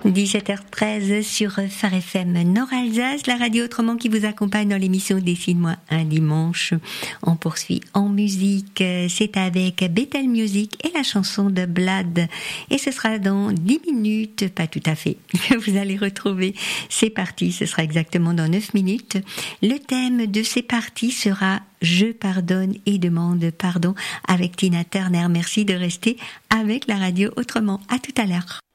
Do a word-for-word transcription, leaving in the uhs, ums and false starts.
dix-sept heures treize sur Phare F M Nord-Alsace, la radio autrement qui vous accompagne dans l'émission Dessine-moi un dimanche. On poursuit en musique, c'est avec Bethel Music et la chanson de Blad. Et ce sera dans dix minutes, pas tout à fait, que vous allez retrouver C'est parti, ce sera exactement dans neuf minutes. Le thème de C'est parti sera Je pardonne et demande pardon avec Tina Turner. Merci de rester avec la radio autrement. À tout à l'heure.